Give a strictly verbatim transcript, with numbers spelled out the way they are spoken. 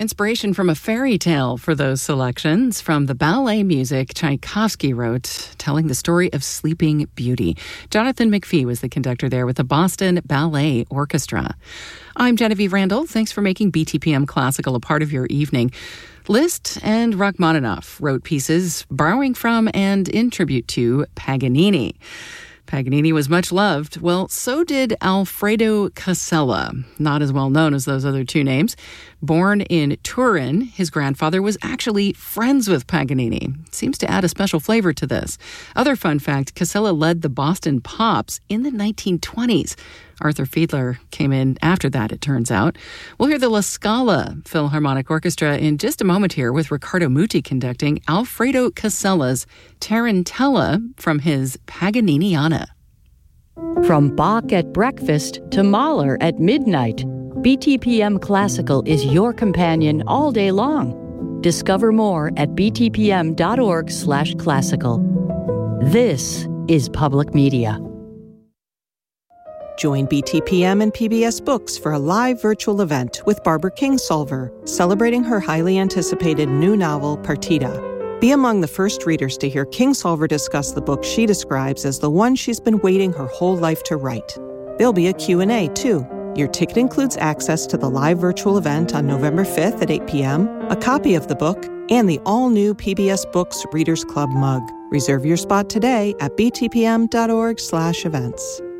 Inspiration from a fairy tale for those selections from the ballet music Tchaikovsky wrote, telling the story of Sleeping Beauty. Jonathan McPhee was the conductor there with the Boston Ballet Orchestra. I'm Genevieve Randall. Thanks for making B T P M Classical a part of your evening. Liszt and Rachmaninoff wrote pieces borrowing from and in tribute to Paganini. Paganini was much loved. Well, so did Alfredo Casella, not as well known as those other two names. Born in Turin, his grandfather was actually friends with Paganini. Seems to add a special flavor to this. Other fun fact, Casella led the Boston Pops in the nineteen twenties. Arthur Fiedler came in after that, it turns out. We'll hear the La Scala Philharmonic Orchestra in just a moment here with Riccardo Muti conducting Alfredo Casella's Tarantella from his Paganiniana. From Bach at breakfast to Mahler at midnight, B T P M Classical is your companion all day long. Discover more at btpm.org slash classical. This is Public Media. Join B T P M and P B S Books for a live virtual event with Barbara Kingsolver, celebrating her highly anticipated new novel, Partita. Be among the first readers to hear Kingsolver discuss the book she describes as the one she's been waiting her whole life to write. There'll be a Q and A, too. Your ticket includes access to the live virtual event on November fifth at eight p.m., a copy of the book, and the all-new P B S Books Readers Club mug. Reserve your spot today at btpm.org slash events.